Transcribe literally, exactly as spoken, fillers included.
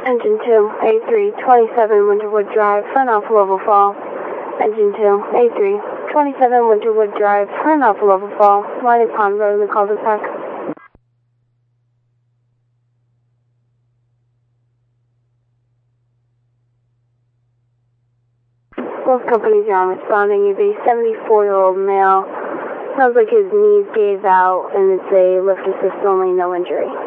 Engine two, A three, twenty-seven Winterwood Drive, turn off level fall. Engine two, A three, twenty-seven Winterwood Drive, turn off level fall. Lining Pond Road in the cul-de-sac. Both companies are on responding. He's a seventy-four-year-old male. Sounds like his knees gave out, and it's a lift assist only, no injury.